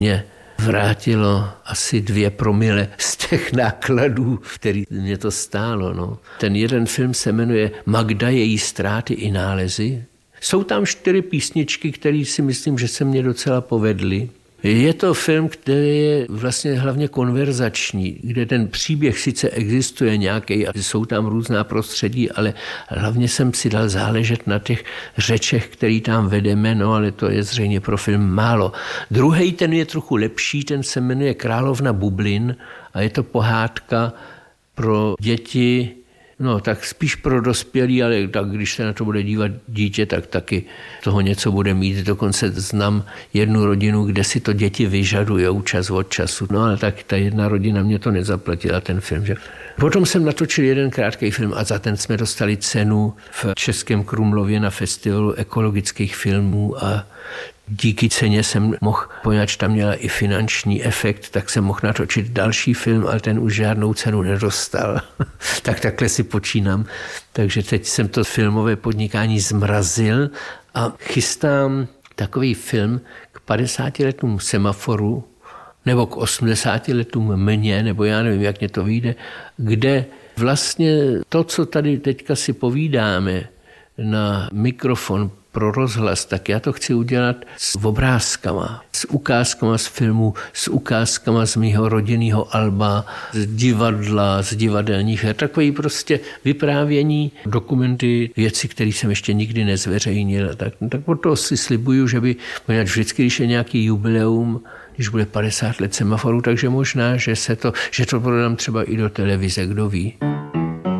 mě vrátilo asi 2 promile z těch nákladů, který mě to stálo. No. Ten jeden film se jmenuje Magda, její ztráty i nálezy. Jsou tam 4 písničky, které si myslím, že se mně docela povedly. Je to film, který je vlastně hlavně konverzační, kde ten příběh sice existuje nějaký a jsou tam různá prostředí, ale hlavně jsem si dal záležet na těch řečech, který tam vedeme, no ale to je zřejmě pro film málo. Druhý, ten je trochu lepší, ten se jmenuje Královna bublin a je to pohádka pro děti, no tak spíš pro dospělí, ale tak když se na to bude dívat dítě, tak taky toho něco bude mít. Dokonce znám jednu rodinu, kde si to děti vyžadujou čas od času. No ale tak ta jedna rodina mě to nezaplatila, ten film. Že? Potom jsem natočil jeden krátký film a za ten jsme dostali cenu v Českém Krumlově na festivalu ekologických filmů a díky ceně jsem mohl, poněvadž tam měla i finanční efekt, tak jsem mohl natočit další film, ale ten už žádnou cenu nedostal. Tak takhle si počínám. Takže teď jsem to filmové podnikání zmrazil a chystám takový film k 50 letům Semaforu nebo k 80 letům Mně, nebo já nevím, jak mě to vyjde, kde vlastně to, co tady teďka si povídáme na mikrofon pro rozhlas, tak já to chci udělat s obrázkama, s ukázkama z filmu, s ukázkama z mýho rodinného alba, z divadla, z divadelních her, takový prostě vyprávění, dokumenty, věci, které jsem ještě nikdy nezveřejnil. Tak od toho si slibuju, že by, poněvadž vždycky, když je nějaký jubileum, když bude 50 let Semaforu, takže možná, že to prodám třeba i do televize, kdo ví.